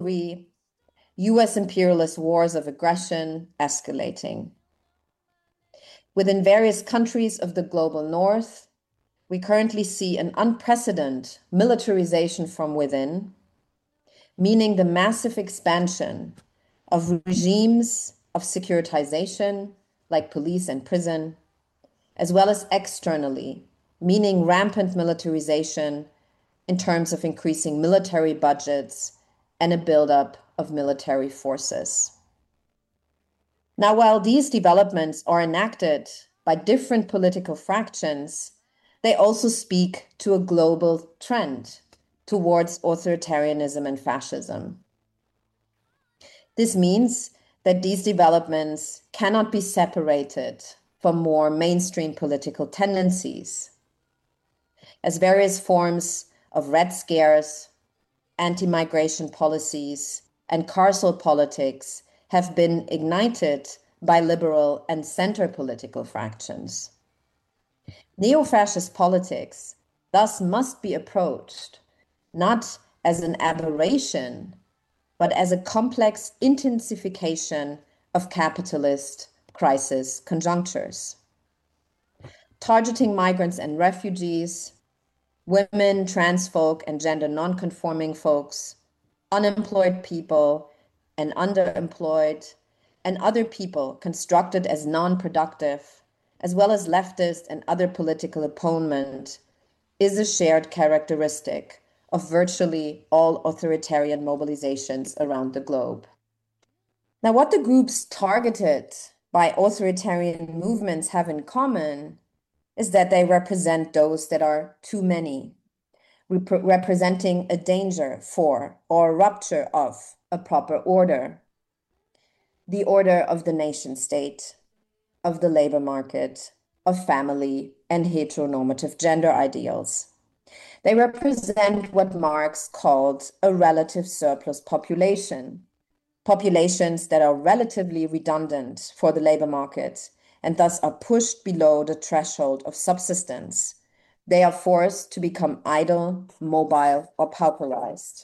rivalry, US imperialist wars of aggression escalating. Within various countries of the global north, we currently see an unprecedented militarization from within, meaning the massive expansion of regimes of securitization, like police and prison, as well as externally, meaning rampant militarization in terms of increasing military budgets and a buildup of military forces. Now, while these developments are enacted by different political fractions, they also speak to a global trend towards authoritarianism and fascism. This means that these developments cannot be separated from more mainstream political tendencies, as various forms of red scares, anti-migration policies, and carceral politics have been ignited by liberal and center political fractions. Neo-fascist politics thus must be approached not as an aberration, but as a complex intensification of capitalist crisis conjunctures. Targeting migrants and refugees, women, trans folk, and gender non-conforming folks, unemployed people and underemployed, and other people constructed as non-productive, as well as leftist and other political opponent, is a shared characteristic of virtually all authoritarian mobilizations around the globe. Now, what the groups targeted by authoritarian movements have in common is that they represent those that are too many, representing a danger for or rupture of a proper order, the order of the nation state, of the labor market, of family and heteronormative gender ideals. They represent what Marx called a relative surplus population, populations that are relatively redundant for the labor market and thus are pushed below the threshold of subsistence. They are forced to become idle, mobile, or pauperized.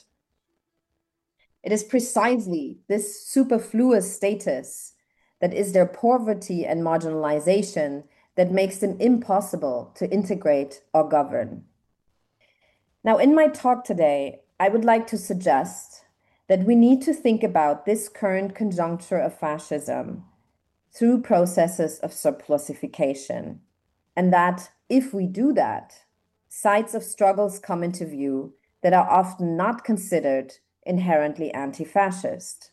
It is precisely this superfluous status that is their poverty and marginalization that makes them impossible to integrate or govern. Now, in my talk today, I would like to suggest that we need to think about this current conjuncture of fascism through processes of surplusification, and that if we do that, sites of struggles come into view that are often not considered inherently anti-fascist.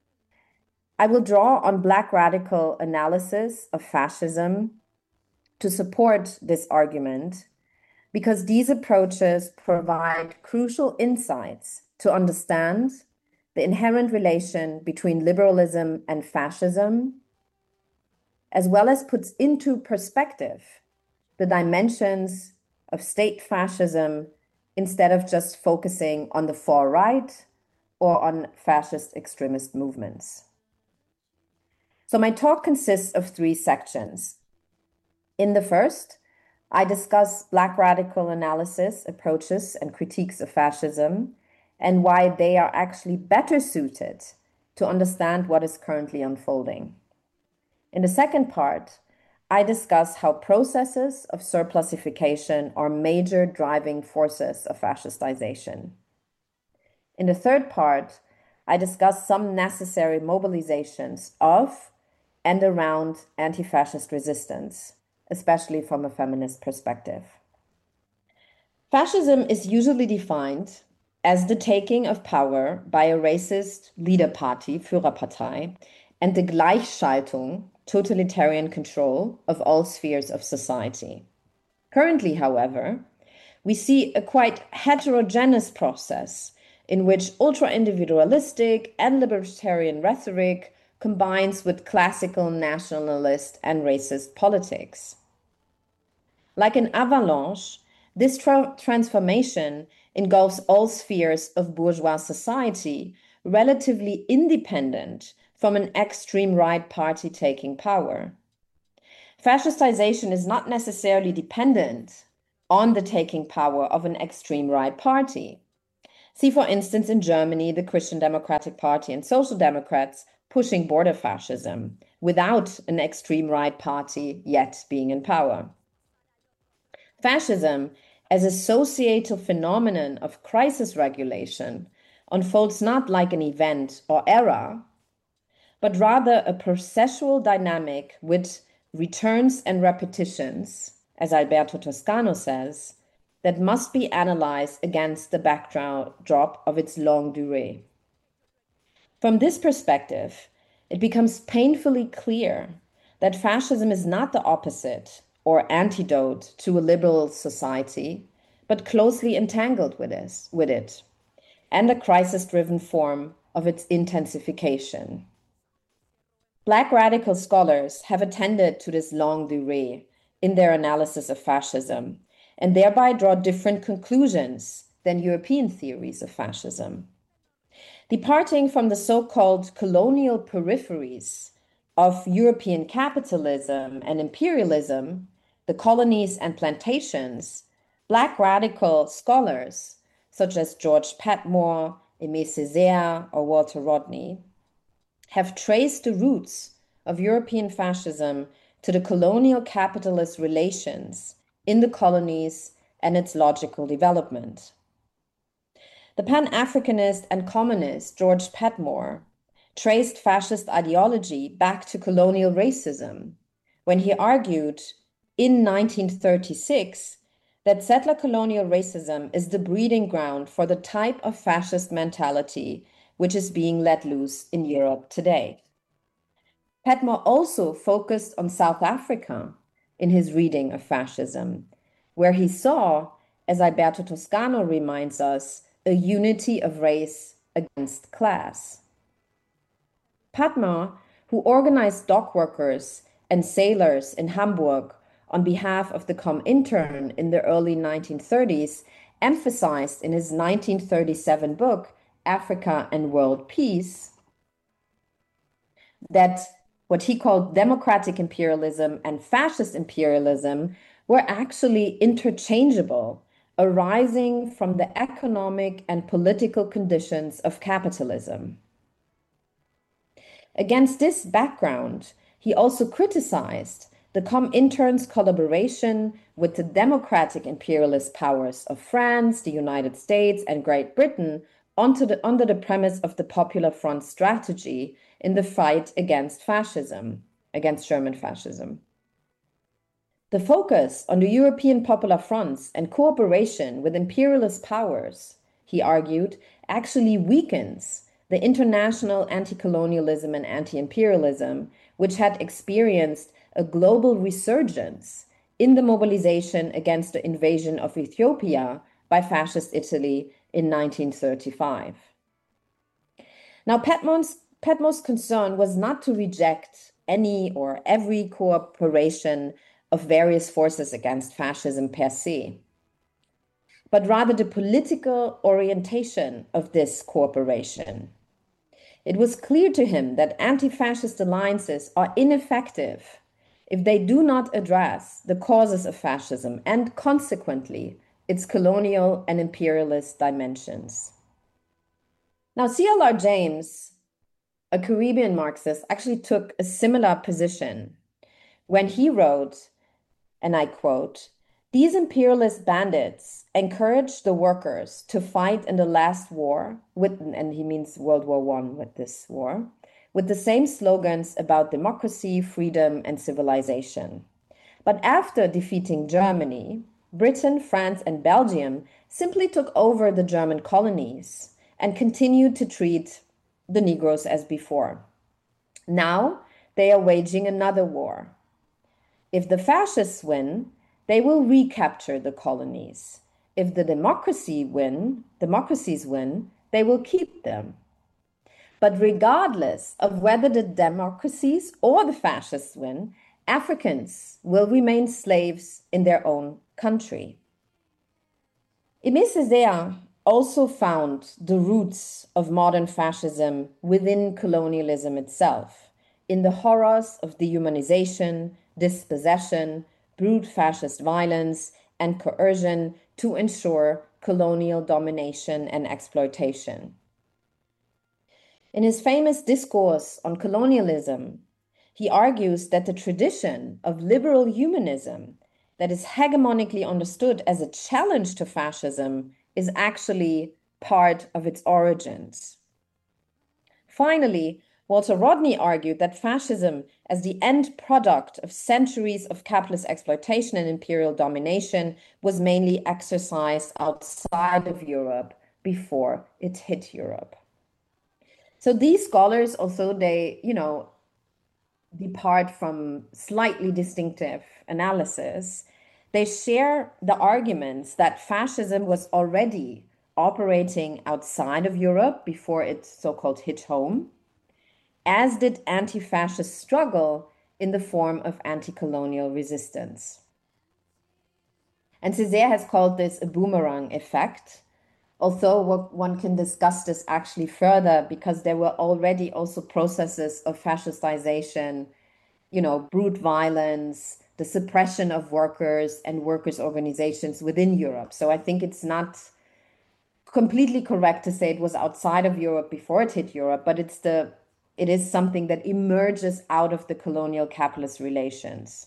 I will draw on Black radical analysis of fascism to support this argument, because these approaches provide crucial insights to understand the inherent relation between liberalism and fascism, as well as puts into perspective the dimensions of state fascism instead of just focusing on the far right or on fascist extremist movements. So my talk consists of 3 sections. In the first, I discuss Black radical analysis, approaches, and critiques of fascism, and why they are actually better suited to understand what is currently unfolding. In the second part, I discuss how processes of surplusification are major driving forces of fascistization. In the third part, I discuss some necessary mobilizations of and around anti-fascist resistance, especially from a feminist perspective. Fascism is usually defined as the taking of power by a racist leader party, Führerpartei, and the Gleichschaltung, totalitarian control of all spheres of society. Currently, however, we see a quite heterogeneous process in which ultra-individualistic and libertarian rhetoric combines with classical nationalist and racist politics. Like an avalanche, this transformation engulfs all spheres of bourgeois society, relatively independent from an extreme right party taking power. Fascistization is not necessarily dependent on the taking power of an extreme right party. See, for instance, in Germany, the Christian Democratic Party and Social Democrats pushing border fascism without an extreme right party yet being in power. Fascism, as a societal phenomenon of crisis regulation, unfolds not like an event or era, but rather a processual dynamic with returns and repetitions, as Alberto Toscano says, that must be analyzed against the backdrop of its longue durée. From this perspective, it becomes painfully clear that fascism is not the opposite or antidote to a liberal society, but closely entangled with it, and a crisis-driven form of its intensification. Black radical scholars have attended to this longue durée in their analysis of fascism, and thereby draw different conclusions than European theories of fascism. Departing from the so-called colonial peripheries of European capitalism and imperialism, the colonies and plantations, Black radical scholars such as George Padmore, Aimé Césaire, or Walter Rodney have traced the roots of European fascism to the colonial capitalist relations in the colonies and its logical development. The Pan-Africanist and communist George Padmore traced fascist ideology back to colonial racism when he argued in 1936 that settler colonial racism is the breeding ground for the type of fascist mentality which is being let loose in Europe today. Padmore also focused on South Africa in his reading of fascism, where he saw, as Alberto Toscano reminds us, a unity of race against class. Padmore, who organized dock workers and sailors in Hamburg on behalf of the Comintern in the early 1930s, emphasized in his 1937 book, Africa and World Peace, that what he called democratic imperialism and fascist imperialism were actually interchangeable, arising from the economic and political conditions of capitalism. Against this background, he also criticized the Comintern's collaboration with the democratic imperialist powers of France, the United States, and Great Britain under the premise of the Popular Front strategy in the fight against fascism, against German fascism. The focus on the European Popular Fronts and cooperation with imperialist powers, he argued, actually weakens the international anti-colonialism and anti-imperialism, which had experienced a global resurgence in the mobilization against the invasion of Ethiopia by fascist Italy in 1935. Now, Padmore's concern was not to reject any or every cooperation of various forces against fascism per se, but rather the political orientation of this cooperation. It was clear to him that anti-fascist alliances are ineffective if they do not address the causes of fascism and, consequently, its colonial and imperialist dimensions. Now, C.L.R. James, a Caribbean Marxist, actually took a similar position when he wrote, and I quote, "These imperialist bandits encouraged the workers to fight in the last war," and he means World War I with this war, "with the same slogans about democracy, freedom, and civilization. But after defeating Germany, Britain, France, and Belgium simply took over the German colonies and continued to treat the Negroes as before. Now they are waging another war. If the fascists win, they will recapture the colonies. If the democracies win, they will keep them. But regardless of whether the democracies or the fascists win, Africans will remain slaves in their own country." Aimé Césaire also found the roots of modern fascism within colonialism itself, in the horrors of dehumanization, dispossession, brute fascist violence, and coercion to ensure colonial domination and exploitation. In his famous discourse on colonialism, he argues that the tradition of liberal humanism that is hegemonically understood as a challenge to fascism is actually part of its origins. Finally, Walter Rodney argued that fascism, as the end product of centuries of capitalist exploitation and imperial domination, was mainly exercised outside of Europe before it hit Europe. So these scholars, although they, depart from slightly distinctive analysis, they share the arguments that fascism was already operating outside of Europe before it so-called hit home, as did anti-fascist struggle in the form of anti-colonial resistance. And Césaire has called this a boomerang effect, although one can discuss this actually further because there were already also processes of fascistization, brute violence, the suppression of workers and workers' organizations within Europe. So I think it's not completely correct to say it was outside of Europe before it hit Europe, but it is something that emerges out of the colonial capitalist relations.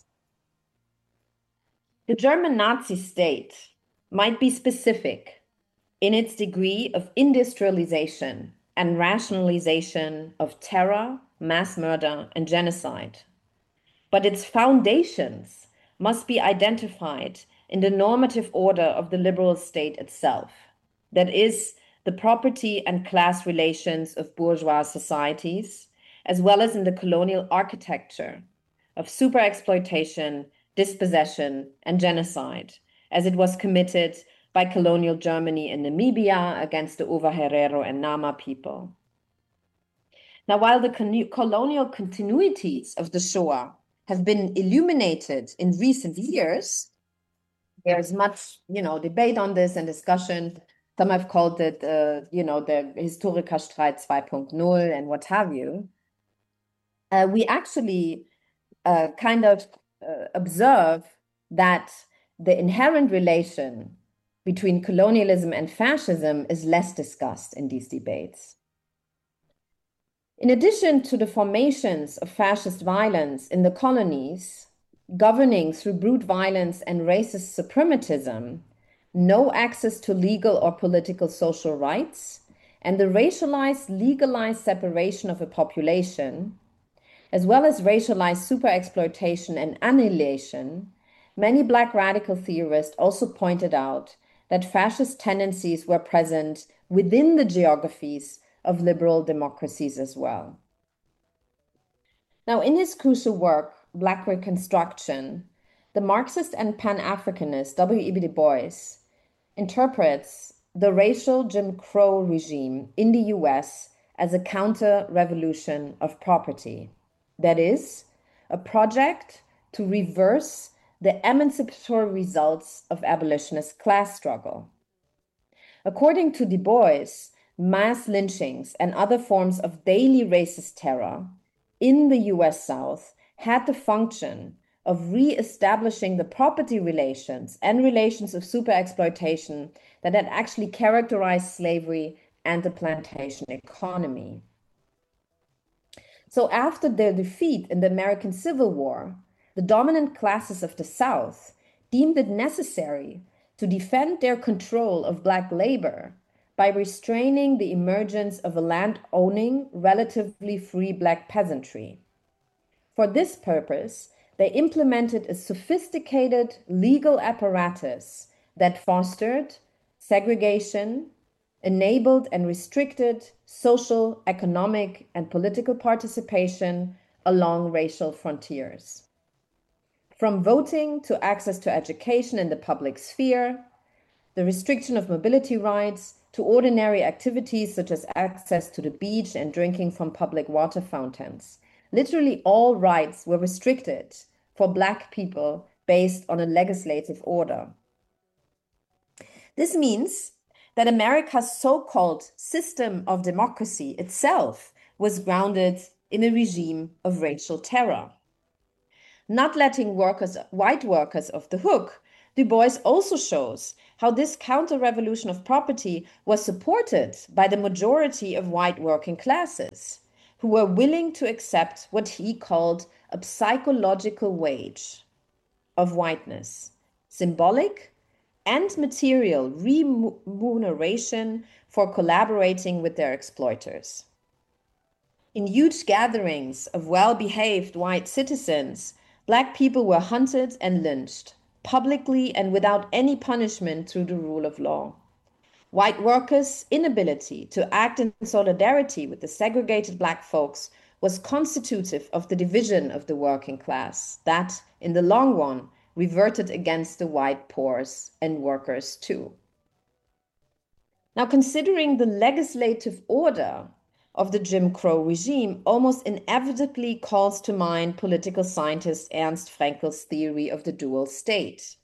The German Nazi state might be specific in its degree of industrialization and rationalization of terror, mass murder, and genocide. But its foundations must be identified in the normative order of the liberal state itself. That is, the property and class relations of bourgeois societies, as well as in the colonial architecture of superexploitation, dispossession, and genocide, as it was committed by colonial Germany in Namibia against the Ova Herero and Nama people. Now, while the colonial continuities of the Shoah have been illuminated in recent years, there's much, debate on this and discussion. Some have called it, the Historikerstreit 2.0 and what have you. We actually observe that the inherent relation between colonialism and fascism is less discussed in these debates. In addition to the formations of fascist violence in the colonies, governing through brute violence and racist suprematism, no access to legal or political social rights, and the racialized, legalized separation of a population, as well as racialized superexploitation and annihilation, many Black radical theorists also pointed out that fascist tendencies were present within the geographies of liberal democracies as well. Now, in his crucial work, Black Reconstruction, the Marxist and Pan-Africanist W.E.B. Du Bois interprets the racial Jim Crow regime in the US as a counter-revolution of property. That is, a project to reverse the emancipatory results of abolitionist class struggle. According to Du Bois, mass lynchings and other forms of daily racist terror in the US South had the function of re-establishing the property relations and relations of superexploitation that had actually characterized slavery and the plantation economy. So after their defeat in the American Civil War, the dominant classes of the South deemed it necessary to defend their control of Black labor by restraining the emergence of a land-owning, relatively free Black peasantry. For this purpose, they implemented a sophisticated legal apparatus that fostered segregation, enabled and restricted social, economic, and political participation along racial frontiers. From voting to access to education in the public sphere, the restriction of mobility rights, to ordinary activities such as access to the beach and drinking from public water fountains. Literally all rights were restricted for Black people based on a legislative order. This means that America's so-called system of democracy itself was grounded in a regime of racial terror. Not letting white workers off the hook Du Bois also shows how this counter-revolution of property was supported by the majority of white working classes, who were willing to accept what he called a psychological wage of whiteness, symbolic and material remuneration for collaborating with their exploiters. In huge gatherings of well-behaved white citizens, Black people were hunted and lynched, publicly and without any punishment through the rule of law. White workers' inability to act in solidarity with the segregated Black folks was constitutive of the division of the working class that, in the long run, reverted against the white poors and workers too. Now, considering the legislative order of the Jim Crow regime almost inevitably calls to mind political scientist Ernst Fraenkel's theory of the dual state.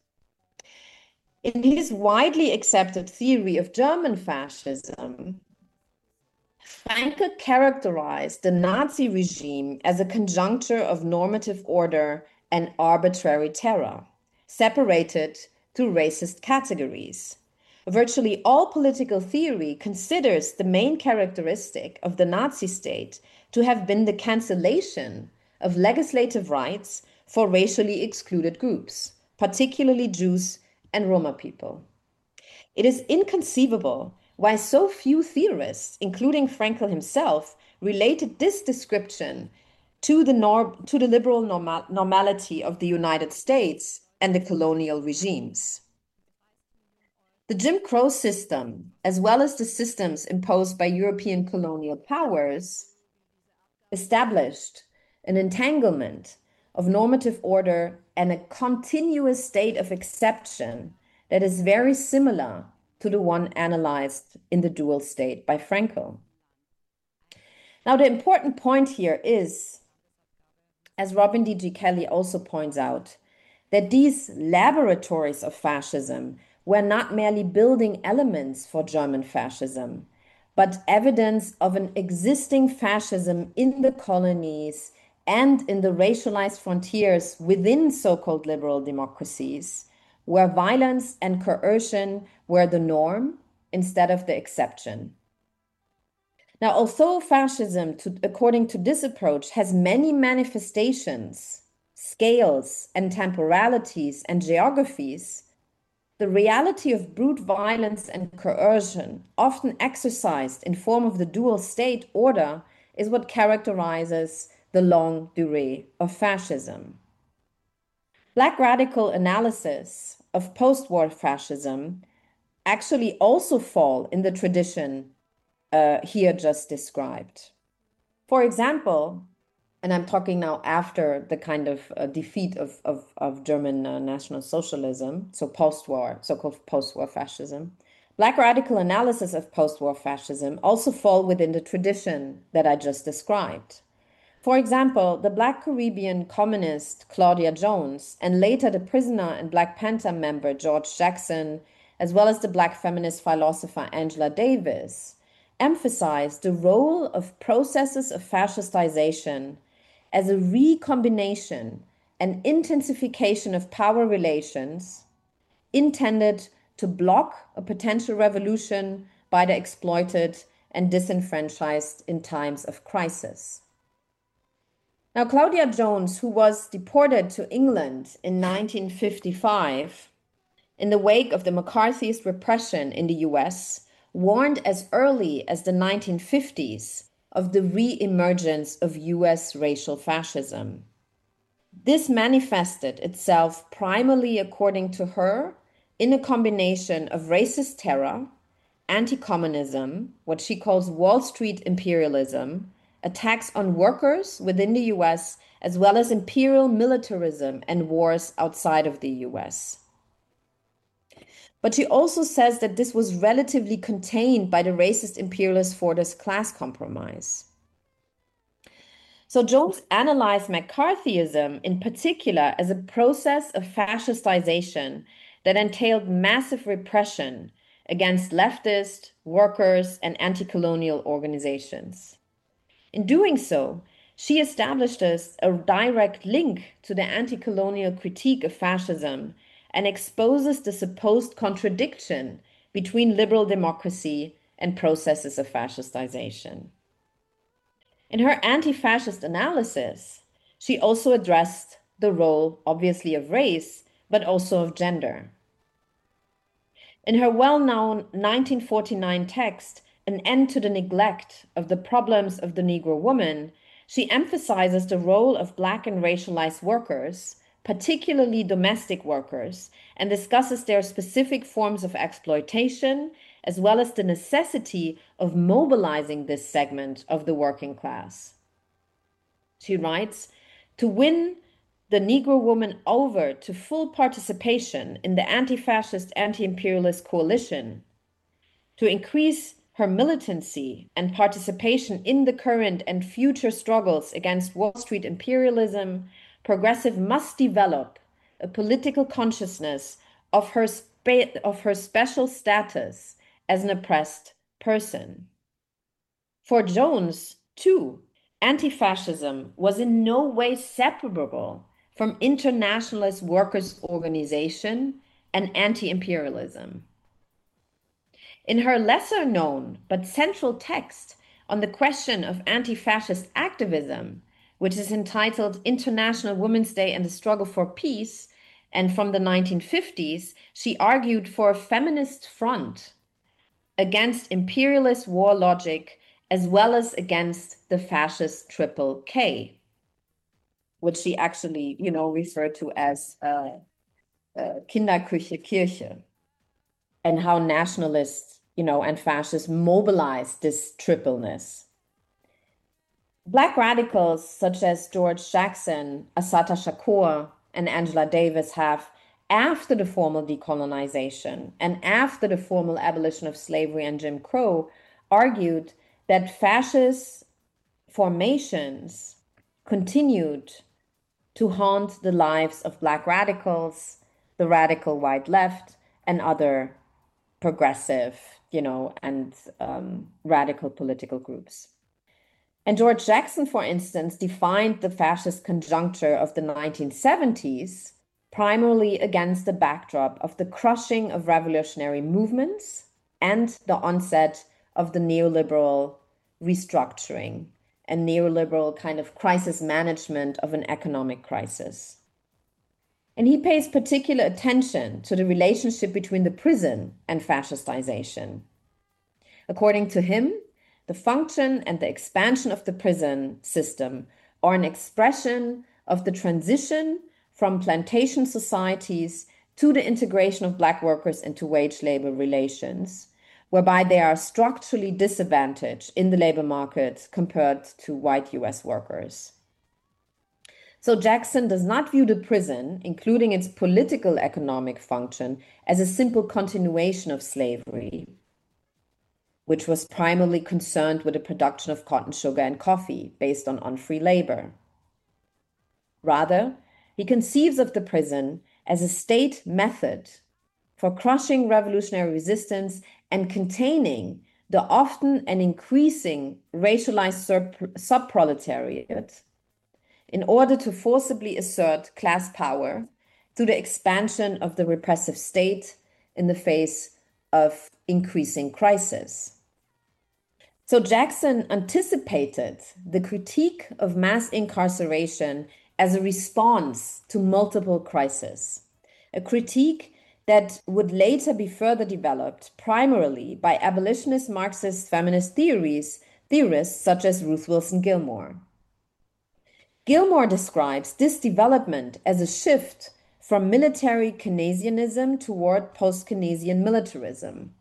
In his widely accepted theory of German fascism, Fraenkel characterized the Nazi regime as a conjuncture of normative order and arbitrary terror, separated through racist categories. Virtually all political theory considers the main characteristic of the Nazi state to have been the cancellation of legislative rights for racially excluded groups, particularly Jews and Roma people. It is inconceivable why so few theorists, including Fraenkel himself, related this description to the liberal normality of the United States and the colonial regimes. The Jim Crow system, as well as the systems imposed by European colonial powers, established an entanglement of normative order and a continuous state of exception that is very similar to the one analyzed in the dual state by Fraenkel. Now, the important point here is, as Robin D.G. Kelley also points out, that these laboratories of fascism were not merely building elements for German fascism, but evidence of an existing fascism in the colonies and in the racialized frontiers within so-called liberal democracies, where violence and coercion were the norm instead of the exception. Now, although fascism, according to this approach, has many manifestations, scales, and temporalities and geographies, the reality of brute violence and coercion, often exercised in form of the dual state order, is what characterizes the longue durée of fascism. Black radical analysis of post-war fascism actually also fall in the tradition here just described. For example, and I'm talking now after the kind of defeat of German National Socialism, so post-war, so-called post-war fascism, Black radical analysis of post-war fascism also fall within the tradition that I just described. For example, the Black Caribbean communist Claudia Jones, and later the prisoner and Black Panther member George Jackson, as well as the Black feminist philosopher Angela Davis, emphasized the role of processes of fascistization as a recombination and intensification of power relations intended to block a potential revolution by the exploited and disenfranchised in times of crisis. Now, Claudia Jones, who was deported to England in 1955 in the wake of the McCarthyist repression in the US, warned as early as the 1950s of the re-emergence of US racial fascism. This manifested itself primarily, according to her, in a combination of racist terror, anti-communism, what she calls Wall Street imperialism, attacks on workers within the US, as well as imperial militarism and wars outside of the US. But she also says that this was relatively contained by the racist imperialist Fordist class compromise. So Jones analyzed McCarthyism in particular as a process of fascistization that entailed massive repression against leftist, workers, and anti-colonial organizations. In doing so, she established a direct link to the anti-colonial critique of fascism and exposes the supposed contradiction between liberal democracy and processes of fascistization. In her anti-fascist analysis, she also addressed the role, obviously, of race, but also of gender. In her well-known 1949 text, An End to the Neglect of the Problems of the Negro Woman, she emphasizes the role of Black and racialized workers, particularly domestic workers, and discusses their specific forms of exploitation, as well as the necessity of mobilizing this segment of the working class. She writes, to win the Negro woman over to full participation in the anti-fascist, anti-imperialist coalition, to increase her militancy and participation in the current and future struggles against Wall Street imperialism, Progressive must develop a political consciousness of her special status as an oppressed person. For Jones, too, anti-fascism was in no way separable from internationalist workers' organization and anti-imperialism. In her lesser known but central text on the question of anti-fascist activism, which is entitled International Women's Day and the Struggle for Peace, and from the 1950s, she argued for a feminist front against imperialist war logic as well as against the fascist triple K, which she actually, referred to as Kinderküche Kirche, and how nationalists, and fascists mobilized this tripleness. Black radicals such as George Jackson, Assata Shakur, and Angela Davis have, after the formal decolonization and after the formal abolition of slavery and Jim Crow, argued that fascist formations continued to haunt the lives of Black radicals, the radical white left, and other progressive, and radical political groups. And George Jackson, for instance, defined the fascist conjuncture of the 1970s primarily against the backdrop of the crushing of revolutionary movements and the onset of the neoliberal restructuring and neoliberal kind of crisis management of an economic crisis. And he pays particular attention to the relationship between the prison and fascistization. According to him, the function and the expansion of the prison system are an expression of the transition from plantation societies to the integration of Black workers into wage labor relations, whereby they are structurally disadvantaged in the labor market compared to white US workers. So Jackson does not view the prison, including its political economic function, as a simple continuation of slavery, which was primarily concerned with the production of cotton, sugar, and coffee based on unfree labor. Rather, he conceives of the prison as a state method for crushing revolutionary resistance and containing the often and increasing racialized subproletariat in order to forcibly assert class power through the expansion of the repressive state in the face of increasing crisis. So Jackson anticipated the critique of mass incarceration as a response to multiple crises, a critique that would later be further developed primarily by abolitionist Marxist feminist theorists such as Ruth Wilson Gilmore. Gilmore describes this development as a shift from military Keynesianism toward post-Keynesian militarism,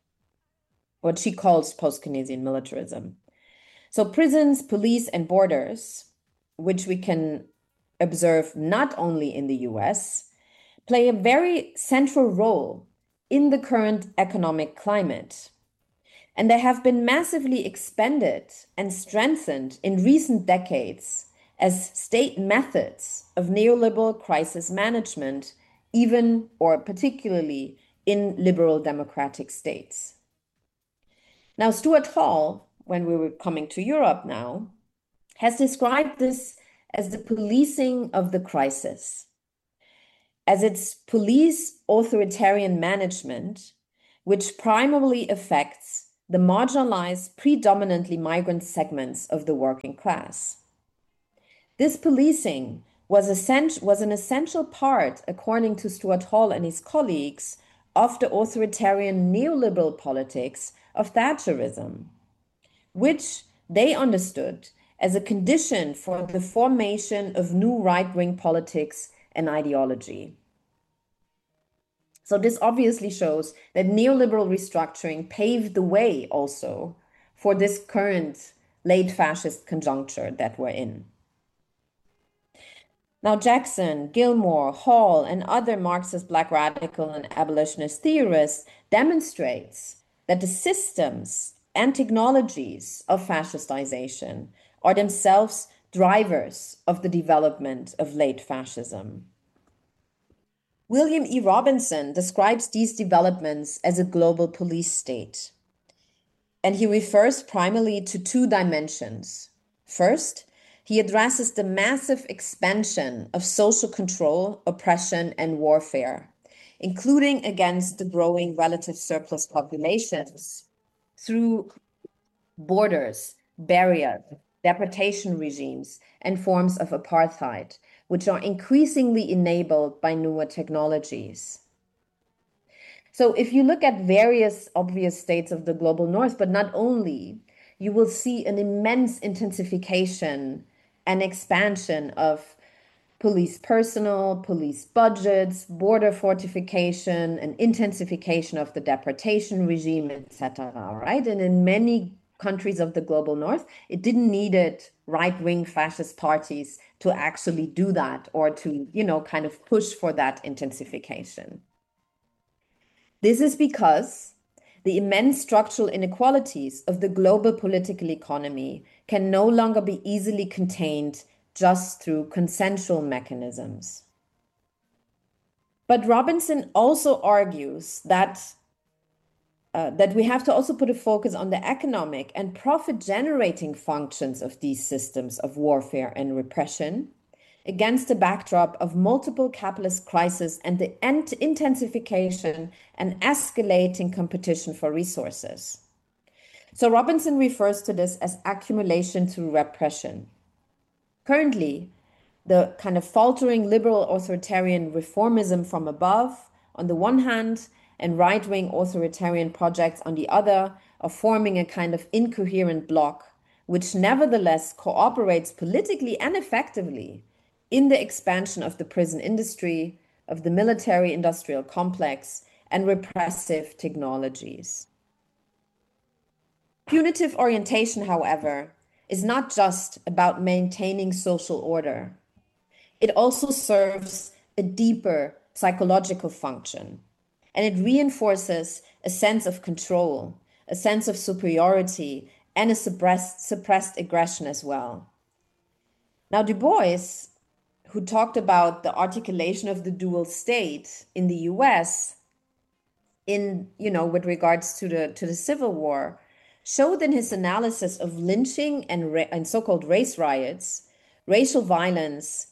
what she calls post-Keynesian militarism. So prisons, police, and borders, which we can observe not only in the US, play a very central role in the current economic climate. And they have been massively expanded and strengthened in recent decades as state methods of neoliberal crisis management, even or particularly in liberal democratic states. Now, Stuart Hall, when we were coming to Europe now, has described this as the policing of the crisis. as its police authoritarian management, which primarily affects the marginalized, predominantly migrant segments of the working class. This policing was an essential part, according to Stuart Hall and his colleagues, of the authoritarian neoliberal politics of Thatcherism, which they understood as a condition for the formation of new right-wing politics and ideology. So this obviously shows that neoliberal restructuring paved the way also for this current late fascist conjuncture that we're in. Now, Jackson, Gilmore, Hall, and other Marxist Black radical and abolitionist theorists demonstrates that the systems and technologies of fascistization are themselves drivers of the development of late fascism. William E. Robinson describes these developments as a global police state, and he refers primarily to two dimensions. First, he addresses the massive expansion of social control, oppression, and warfare, including against the growing relative surplus populations through borders, barriers, deportation regimes, and forms of apartheid, which are increasingly enabled by newer technologies. So if you look at various obvious states of the global north, but not only, you will see an immense intensification and expansion of police personnel, police budgets, border fortification, and intensification of the deportation regime, etc. Right? And in many countries of the global north, it didn't need right-wing fascist parties to actually do that or to, kind of push for that intensification. This is because the immense structural inequalities of the global political economy can no longer be easily contained just through consensual mechanisms. But Robinson also argues that we have to also put a focus on the economic and profit-generating functions of these systems of warfare and repression against the backdrop of multiple capitalist crises and the intensification and escalating competition for resources. So Robinson refers to this as accumulation through repression. Currently, the kind of faltering liberal authoritarian reformism from above, on the one hand, and right-wing authoritarian projects on the other, are forming a kind of incoherent bloc, which nevertheless cooperates politically and effectively in the expansion of the prison industry, of the military-industrial complex, and repressive technologies. Punitive orientation, however, is not just about maintaining social order. It also serves a deeper psychological function, and it reinforces a sense of control, a sense of superiority, and a suppressed aggression as well. Now, Du Bois, who talked about the articulation of the dual state in the US with regards to the Civil War, showed in his analysis of lynching and so-called race riots, racial violence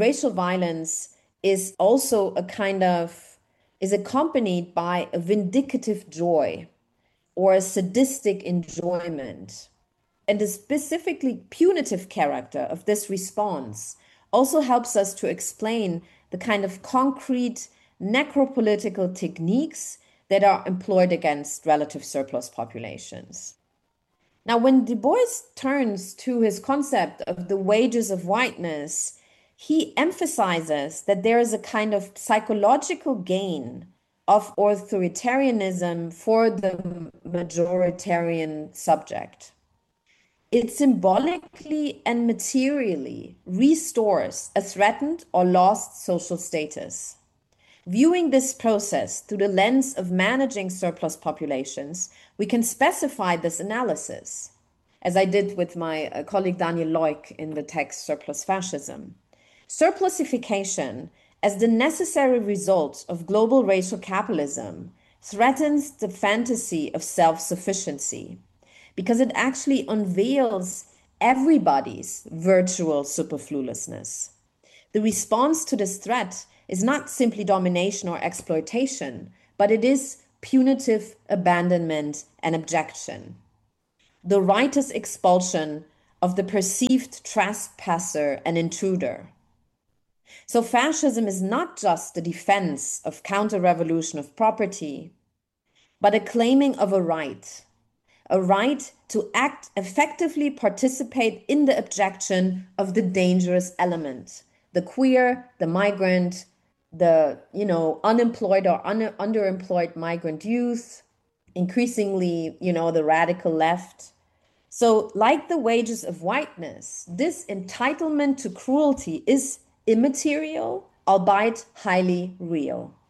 is also is accompanied by a vindictive joy or a sadistic enjoyment. And the specifically punitive character of this response also helps us to explain the kind of concrete necropolitical techniques that are employed against relative surplus populations. Now, when Du Bois turns to his concept of the wages of whiteness, he emphasizes that there is a kind of psychological gain of authoritarianism for the majoritarian subject. It symbolically and materially restores a threatened or lost social status. Viewing this process through the lens of managing surplus populations, we can specify this analysis, as I did with my colleague Daniel Leuk in the text Surplus Fascism. Surplusification, as the necessary result of global racial capitalism, threatens the fantasy of self-sufficiency, because it actually unveils everybody's virtual superfluousness. The response to this threat is not simply domination or exploitation, but it is punitive abandonment and abjection. The righteous expulsion of the perceived trespasser and intruder. So fascism is not just the defense of counter-revolution of property, but a claiming of a right to act effectively participate in the abjection of the dangerous element, the queer, the migrant, the unemployed or underemployed migrant youth, increasingly, the radical left. So like the wages of whiteness, this entitlement to cruelty is immaterial, albeit highly real.